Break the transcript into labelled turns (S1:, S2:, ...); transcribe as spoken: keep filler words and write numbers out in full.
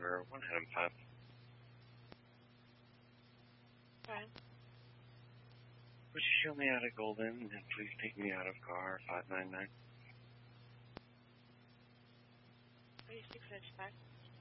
S1: for one Adam five.
S2: Okay.
S1: Would you show me out of Golden and please take me out of car five nine nine?
S2: thirty-six inch back.